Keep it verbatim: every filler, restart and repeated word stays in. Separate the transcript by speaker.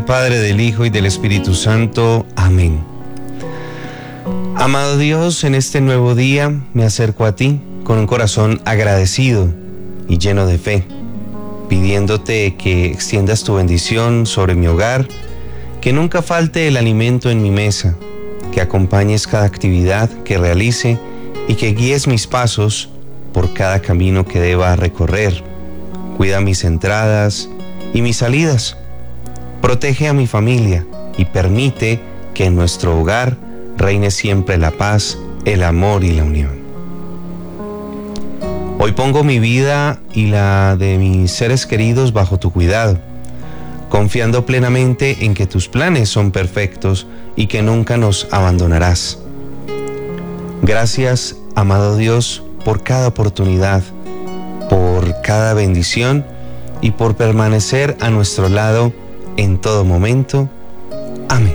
Speaker 1: del Padre, del Hijo y del Espíritu Santo. Amén. Amado Dios, en este nuevo día me acerco a ti con un corazón agradecido y lleno de fe, pidiéndote que extiendas tu bendición sobre mi hogar, que nunca falte el alimento en mi mesa, que acompañes cada actividad que realice y que guíes mis pasos por cada camino que deba recorrer. Cuida mis entradas y mis salidas. Protege a mi familia y permite que en nuestro hogar reine siempre la paz, el amor y la unión. Hoy pongo mi vida y la de mis seres queridos bajo tu cuidado, confiando plenamente en que tus planes son perfectos y que nunca nos abandonarás. Gracias, amado Dios, por cada oportunidad, por cada bendición y por permanecer a nuestro lado en todo momento. Amén.